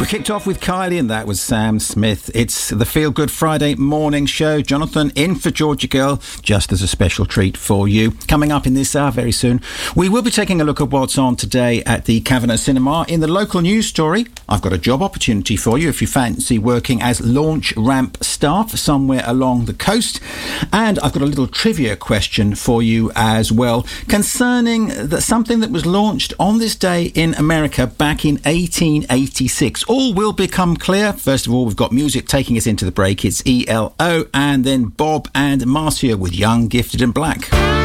We kicked off with Kylie and that was Sam Smith. It's the Feel Good Friday morning show. Jonathan in for Georgia Girl, just as a special treat for you. Coming up in this hour very soon, we will be taking a look at what's on today at the Kavanagh Cinema. In the local news story, I've got a job opportunity for you if you fancy working as launch ramp staff somewhere along the coast. And I've got a little trivia question for you as well concerning something that was launched on this day in America back in 1886. All will become clear. First of all, we've got music taking us into the break. It's ELO and then Bob and Marcia with Young, Gifted and Black.